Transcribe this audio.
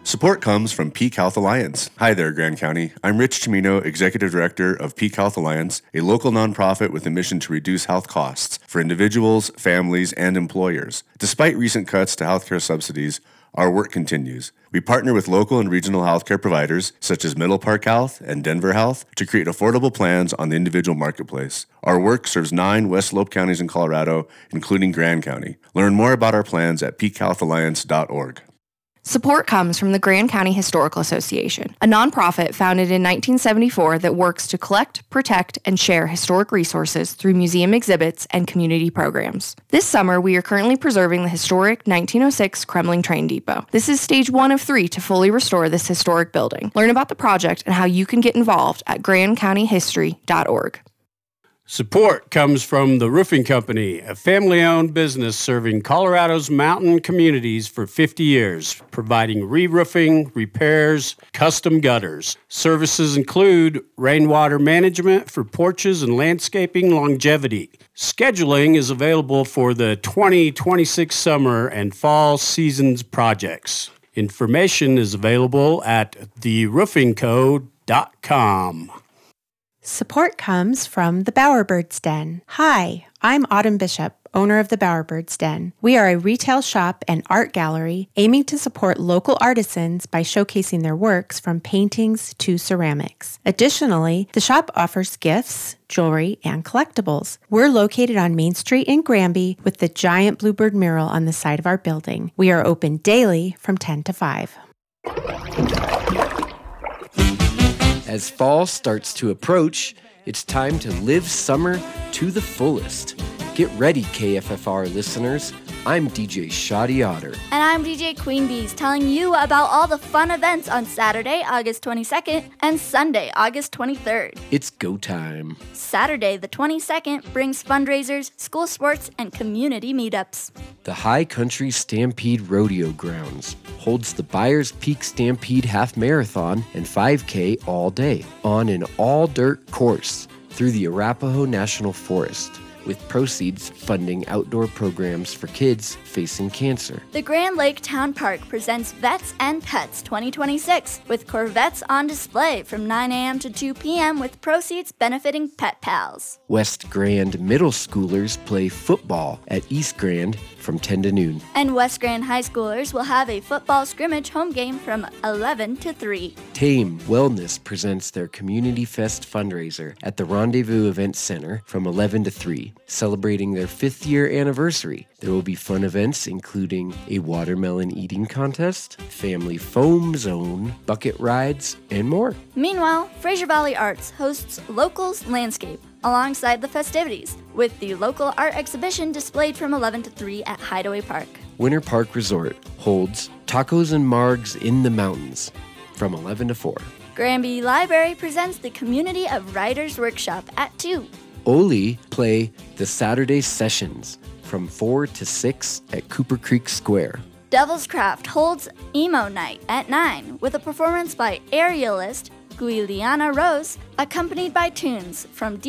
Support comes from Peak Health Alliance. Hi there, Grand County. I'm Rich Chimino, Executive Director of Peak Health Alliance, a local nonprofit with a mission to reduce health costs for individuals, families, and employers. Despite recent cuts to healthcare subsidies, our work continues. We partner with local and regional healthcare providers, such as Middle Park Health and Denver Health, to create affordable plans on the individual marketplace. Our work serves 9 West Slope counties in Colorado, including Grand County. Learn more about our plans at peakhealthalliance.org. Support comes from the Grand County Historical Association, a nonprofit founded in 1974 that works to collect, protect, and share historic resources through museum exhibits and community programs. This summer, we are currently preserving the historic 1906 Kremling Train Depot. This is stage 1 of 3 to fully restore this historic building. Learn about the project and how you can get involved at grandcountyhistory.org. Support comes from The Roofing Company, a family-owned business serving Colorado's mountain communities for 50 years, providing re-roofing, repairs, custom gutters. Services include rainwater management for porches and landscaping longevity. Scheduling is available for the 2026 summer and fall seasons projects. Information is available at theroofingco.com. Support comes from the Bowerbirds Den. Hi, I'm Autumn Bishop, owner of the Bowerbirds Den. We are a retail shop and art gallery aiming to support local artisans by showcasing their works from paintings to ceramics. Additionally, the shop offers gifts, jewelry, and collectibles. We're located on Main Street in Granby with the giant bluebird mural on the side of our building. We are open daily from 10 to 5. As fall starts to approach, it's time to live summer to the fullest. Get ready, KFFR listeners. I'm DJ Shadi Otter. And I'm DJ Queen Bees, telling you about all the fun events on Saturday, August 22nd, and Sunday, August 23rd. It's go time. Saturday, the 22nd, brings fundraisers, school sports, and community meetups. The High Country Stampede Rodeo Grounds holds the Byers Peak Stampede Half Marathon and 5K all day on an all-dirt course through the Arapahoe National Forest, with proceeds funding outdoor programs for kids facing cancer. The Grand Lake Town Park presents Vets and Pets 2026 with Corvettes on display from 9 a.m. to 2 p.m. with proceeds benefiting Pet Pals. West Grand middle schoolers play football at East Grand from 10 to noon. And West Grand high schoolers will have a football scrimmage home game from 11 to 3. Tame Wellness presents their Community Fest fundraiser at the Rendezvous Event Center from 11 to 3, celebrating their 5th year anniversary. There will be fun events including a watermelon eating contest, family foam zone, bucket rides, and more. Meanwhile, Fraser Valley Arts hosts Locals Landscape alongside the festivities, with the local art exhibition displayed from 11 to 3 at Hideaway Park. Winter Park Resort holds Tacos and Margs in the Mountains from 11 to 4. Granby Library presents the Community of Writers Workshop at 2. Oli play the Saturday Sessions from 4 to 6 at Cooper Creek Square. Devil's Craft holds Emo Night at 9 with a performance by aerialist Guiliana Rose, accompanied by tunes from